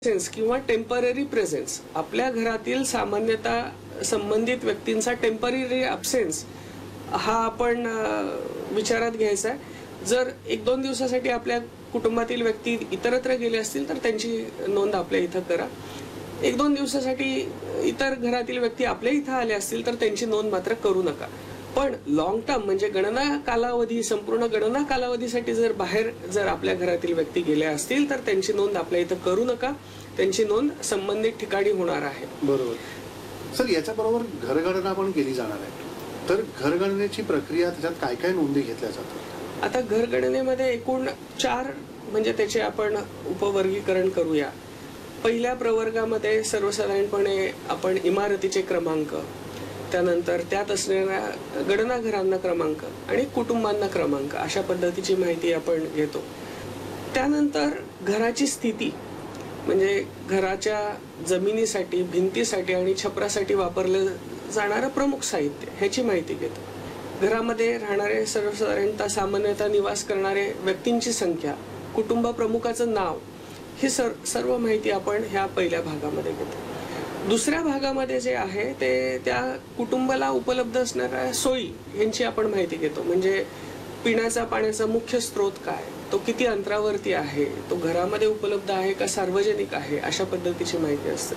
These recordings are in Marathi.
प्रेझेन्स किंवा टेम्पररी प्रेझेन्स, आपल्या घरातील सामान्यतः संबंधित व्यक्तींचा टेम्पररी ॲब्सेन्स हा आपण विचारात घ्यायचा आहे. जर 1-2 दिवसासाठी आपल्या कुटुंबातील व्यक्ती इतरत्र गेले असतील तर त्यांची नोंद आपल्या इथं करा. 1-2 दिवसासाठी इतर घरातील व्यक्ती आपल्या इथं आले असतील तर त्यांची नोंद मात्र करू नका. पण लॉंग टर्म म्हणजे गणना कालावधी, संपूर्ण गणना कालावधीसाठी जर आपल्या घरातील व्यक्ती गेले असतील तर त्यांची नोंद आपल्या इथं करू नका. त्यांची नोंद संबंधित ठिकाणी होणार आहे. बरोबर. सर, याच्याबरोबर घरगणना पण केली जाणार आहे. तर घरगणनेची प्रक्रिया, त्याच्यात काय काय नोंदी घेतल्या जातात? आता घरगणनेमध्ये एकूण 4 म्हणजे त्याचे आपण उपवर्गीकरण करूया. पहिल्या प्रवर्गामध्ये सर्वसाधारणपणे आपण इमारतीचे क्रमांक, त्यानंतर त्यात असणाऱ्या गणनाघरांना क्रमांक आणि कुटुंबांना क्रमांक अशा पद्धतीची माहिती आपण घेतो. त्यानंतर घराची स्थिती म्हणजे घराच्या जमिनीसाठी, भिंतीसाठी आणि छपरासाठी वापरलं जाणारं प्रमुख साहित्य ह्याची माहिती घेतो. घरामध्ये राहणारे सर्वसाधारणतः सामान्यतः निवास करणारे व्यक्तींची संख्या, कुटुंब प्रमुखाचं नाव, ही सर्व माहिती आपण ह्या पहिल्या भागामध्ये घेतो. दुसऱ्या भागामध्ये जे आहे ते त्या कुटुंबाला उपलब्ध असणाऱ्या सोयी यांची आपण माहिती घेतो. म्हणजे पिण्याचा पाण्याचा मुख्य स्रोत काय, तो किती अंतरावरती आहे, तो घरामध्ये उपलब्ध आहे का सार्वजनिक आहे, अशा पद्धतीची माहिती असते.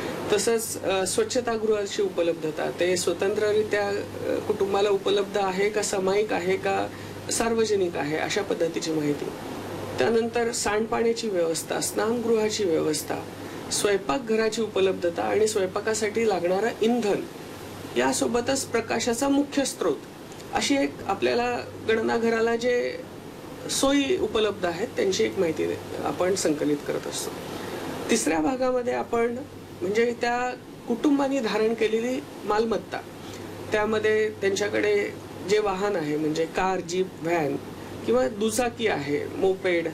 तसंच स्वच्छतागृहाची उपलब्धता, ते स्वतंत्ररित्या कुटुंबाला उपलब्ध आहे का सामायिक आहे का सार्वजनिक आहे, अशा पद्धतीची माहिती. त्यानंतर सांडपाण्याची व्यवस्था, स्नानगृहाची व्यवस्था, स्वयंपाकघराची उपलब्धता आणि स्वयंपाकासाठी लागणारं इंधन, यासोबतच प्रकाशाचा मुख्य स्रोत, अशी एक आपल्याला गणनाघराला जे सोयी उपलब्ध आहेत त्यांची एक माहिती आपण संकलित करत असतो. तिसऱ्या भागामध्ये आपण म्हणजे त्या कुटुंबाने धारण केलेली मालमत्ता, त्यामध्ये त्यांच्याकडे जे वाहन आहे म्हणजे कार, जीप, व्हॅन किंवा दुचाकी आहे, मोपेड,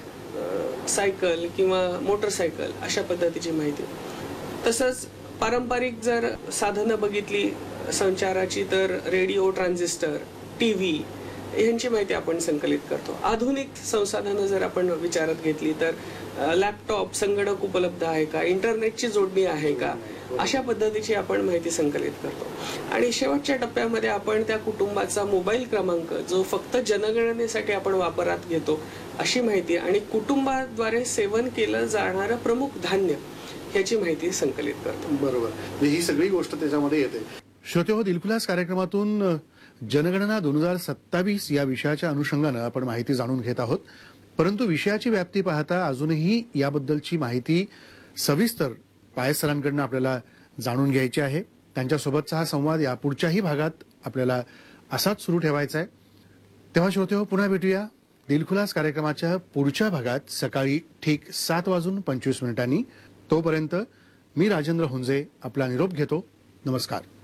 सायकल किंवा मोटरसायकल, अशा पद्धतीची माहिती. तसंच पारंपरिक जर साधनं बघितली संचाराची तर रेडिओ, ट्रान्झिस्टर, टीव्ही यांची माहिती आपण संकलित करतो. आधुनिक संसाधनं जर आपण विचारात घेतली तर लॅपटॉप, संगणक उपलब्ध आहे का, इंटरनेटची जोडणी आहे का, अशा पद्धतीची आपण माहिती संकलित करतो. आणि शेवटच्या टप्प्यामध्ये आपण त्या कुटुंबाचा मोबाईल क्रमांक, जो फक्त जनगणनेसाठी आपण वापरात घेतो, अशी माहिती आणि कुटुंबाद्वारे सेवन केलं जाणारं प्रमुख धान्य ह्याची माहिती संकलित करतो. बरोबर. ही सगळी गोष्ट त्याच्यामध्ये येते. श्रोतेहो, दिलखुलास कार्यक्रमातून जनगणना 2027 या विषयाच्या अनुषंगानं आपण माहिती जाणून घेत आहोत. परंतु विषयाची व्याप्ती पाहता अजूनही याबद्दलची माहिती सविस्तर पायस सरांकडून आपल्याला जाणून घ्यायची आहे. त्यांच्यासोबतचा हा संवाद या पुढच्याही भागात आपल्याला असाच सुरू ठेवायचा आहे. तेव्हा श्रोतेहो, पुन्हा भेटूया दिलखुलास कार्यक्रमाच्या पुढच्या भागात सकाळी ठीक 7:25 तोपर्यंत मी राजेंद्र हुंजे आपला निरोप घेतो. नमस्कार.